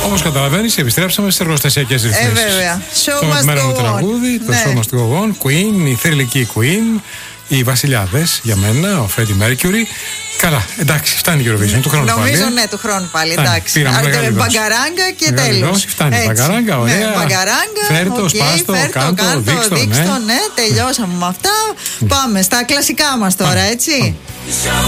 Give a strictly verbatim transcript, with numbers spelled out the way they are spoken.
Όπως καταλαβαίνεις, επιστρέψαμε στις εργοστασιακές ρυθμίσεις. Ε, βέβαια. Το αγαπημένο μου τραγούδι, το Show Must Go On, Queen, η θρυλική Queen, οι βασιλιάδες για μένα, ο Freddie Mercury. Καλά, εντάξει, φτάνει η Eurovision του χρόνου. Νομίζω πάλι. ναι, του χρόνου πάλι. Εντάξει. Άρα με μπαγκαράγκα και τέλος. Φτάνει η μπαγκαράγκα, ωραία. Ναι, μπαγκαράγκα. Φέρτο, okay, σπάστο, φέρτο, κάντο, κάντο, δείξτο. δείξτο, Ναι, ναι, τελειώσαμε με αυτά. Πάμε στα κλασικά μας τώρα, έτσι.